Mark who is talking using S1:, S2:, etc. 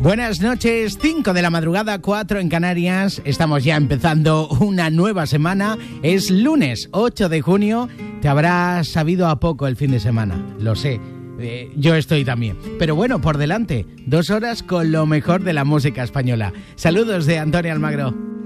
S1: Buenas noches, 5 de la madrugada, 4 en Canarias. Estamos ya empezando una nueva semana. Es lunes 8 de junio. Te habrá sabido a poco el fin de semana, lo sé. Yo estoy también. Pero bueno, por delante, 2 horas con lo mejor de la música española. Saludos de Antonio Almagro.